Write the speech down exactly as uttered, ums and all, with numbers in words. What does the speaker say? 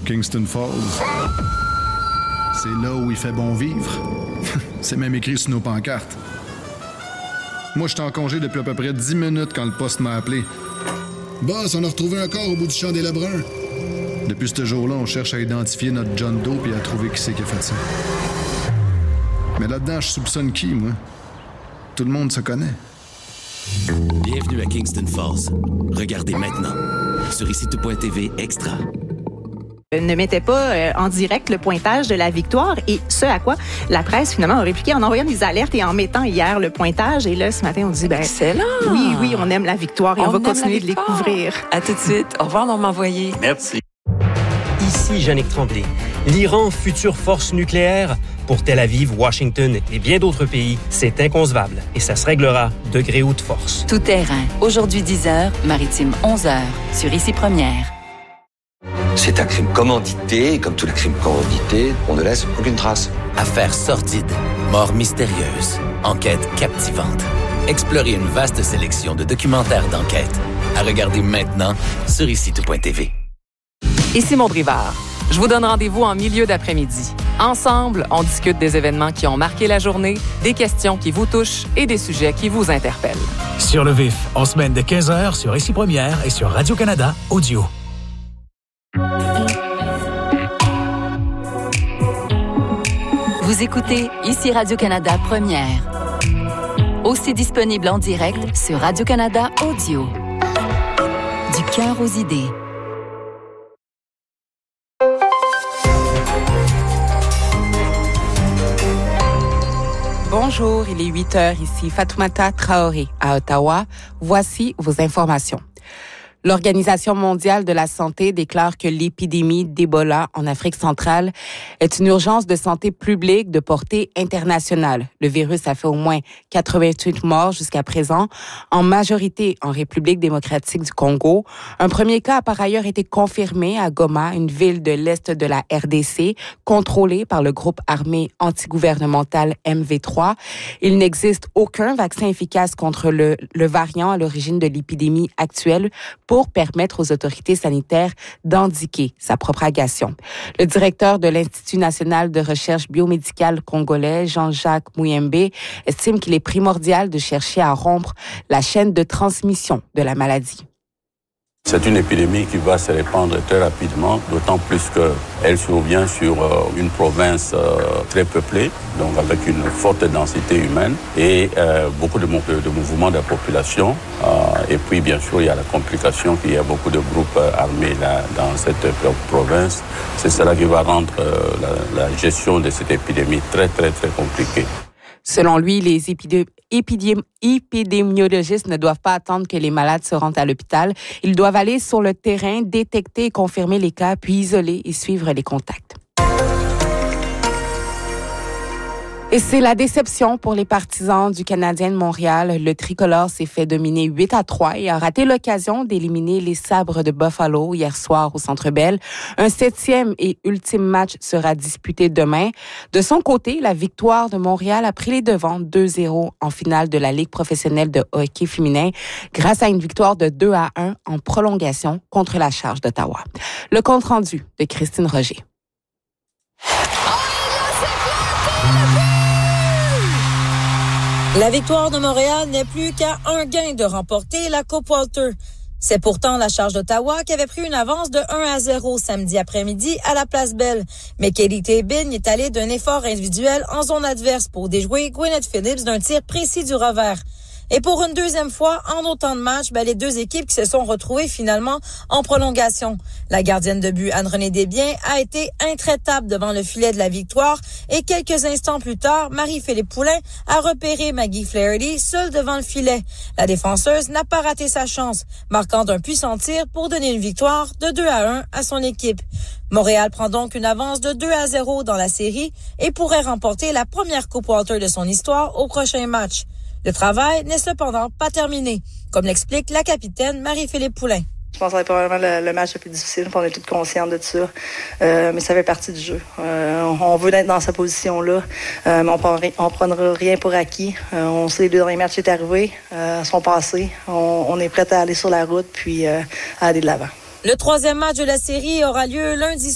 Kingston Falls. C'est là où il fait bon vivre. C'est même écrit sur nos pancartes. Moi, j'étais en congé depuis à peu près dix minutes quand le poste m'a appelé. Boss, on a retrouvé un corps au bout du champ des Lebrun. Depuis ce jour-là, on cherche à identifier notre John Doe et à trouver qui c'est qui a fait ça. Mais là-dedans, je soupçonne qui, moi? Tout le monde se connaît. Bienvenue à Kingston Falls. Regardez maintenant sur ici tout point t v Extra. Ne mettait pas euh, en direct le pointage de la victoire et ce à quoi la presse finalement a répliqué en envoyant des alertes et en mettant hier le pointage. Et là, ce matin, on dit, ben, excellent! Oui, oui, on aime la victoire et on, on va continuer de les couvrir. À tout de suite. Au revoir, Normand Voyer. Merci. Ici Yannick Tremblay. L'Iran, future force nucléaire, pour Tel Aviv, Washington et bien d'autres pays, c'est inconcevable et ça se réglera de gré ou de force. Tout terrain. Aujourd'hui dix heures, maritime onze heures, sur Ici Première. C'est un crime commandité, et comme tous les crimes commandités, on ne laisse aucune trace. Affaires sordides, mort mystérieuse, enquête captivante. Explorez une vaste sélection de documentaires d'enquête. À regarder maintenant sur ici tout point t v. Ici Maud Rivard. Je vous donne rendez-vous en milieu d'après-midi. Ensemble, on discute des événements qui ont marqué la journée, des questions qui vous touchent et des sujets qui vous interpellent. Sur le vif, en semaine de quinze heures sur Ici Première et sur Radio-Canada Audio. Vous écoutez Ici Radio-Canada Première. Aussi disponible en direct sur Radio-Canada Audio. Du cœur aux idées. Bonjour, il est huit heures ici, Fatoumata Traoré à Ottawa. Voici vos informations. L'Organisation mondiale de la santé déclare que l'épidémie d'Ebola en Afrique centrale est une urgence de santé publique de portée internationale. Le virus a fait au moins quatre-vingt-huit morts jusqu'à présent, en majorité en République démocratique du Congo. Un premier cas a par ailleurs été confirmé à Goma, une ville de l'est de la R D C, contrôlée par le groupe armé antigouvernemental M V trois. Il n'existe aucun vaccin efficace contre le, le variant à l'origine de l'épidémie actuelle pour permettre aux autorités sanitaires d'endiguer sa propagation. Le directeur de l'Institut national de recherche biomédicale congolais, Jean-Jacques Mouyembe, estime qu'il est primordial de chercher à rompre la chaîne de transmission de la maladie. C'est une épidémie qui va se répandre très rapidement, d'autant plus qu'elle survient sur euh, une province euh, très peuplée, donc avec une forte densité humaine et euh, beaucoup de, de mouvements de la population. Euh, et puis, bien sûr, il y a la complication qu'il y a beaucoup de groupes armés là, dans cette province. C'est cela qui va rendre euh, la, la gestion de cette épidémie très, très, très compliquée. Selon lui, les épidé- épidé- épidémiologistes ne doivent pas attendre que les malades se rendent à l'hôpital. Ils doivent aller sur le terrain, détecter et confirmer les cas, puis isoler et suivre les contacts. Et c'est la déception pour les partisans du Canadien de Montréal. Le tricolore s'est fait dominer huit à trois et a raté l'occasion d'éliminer les Sabres de Buffalo hier soir au Centre Bell. Un septième et ultime match sera disputé demain. De son côté, la victoire de Montréal a pris les devants deux zéro en finale de la Ligue professionnelle de hockey féminin grâce à une victoire de deux à un en prolongation contre la Charge d'Ottawa. Le compte-rendu de Christine Roger. La victoire de Montréal n'est plus qu'à un gain de remporter la Coupe Walter. C'est pourtant la Charge d'Ottawa qui avait pris une avance de un à zéro samedi après-midi à la Place Belle. Mais Kelly Tébin est allée d'un effort individuel en zone adverse pour déjouer Gwyneth Phillips d'un tir précis du revers. Et pour une deuxième fois, en autant de matchs, ben, les deux équipes qui se sont retrouvées finalement en prolongation. La gardienne de but, Anne-Renée Desbiens, a été intraitable devant le filet de la victoire et quelques instants plus tard, Marie-Philippe Poulin a repéré Maggie Flaherty seule devant le filet. La défenseuse n'a pas raté sa chance, marquant un puissant tir pour donner une victoire de deux à un à son équipe. Montréal prend donc une avance de deux à zéro dans la série et pourrait remporter la première Coupe Walter de son histoire au prochain match. Le travail n'est cependant pas terminé, comme l'explique la capitaine Marie-Philippe Poulin. Je pense que c'est probablement le, le match le plus difficile, on est toutes conscientes de ça, euh, mais ça fait partie du jeu. Euh, on veut être dans cette position-là, euh, mais on ne prendra rien pour acquis. Euh, on sait les deux derniers matchs qui sont arrivés, euh, sont passés. On, on est prêt à aller sur la route puis euh, à aller de l'avant. Le troisième match de la série aura lieu lundi